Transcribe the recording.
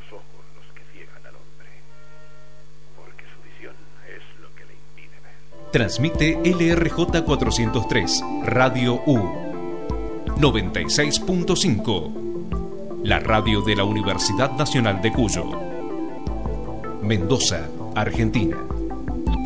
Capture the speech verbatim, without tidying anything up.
ojos los que ciegan al hombre, porque su visión es lo que le impide ver. Transmite L R J cuatrocientos tres, Radio U, noventa y seis punto cinco, la radio de la Universidad Nacional de Cuyo, Mendoza, Argentina.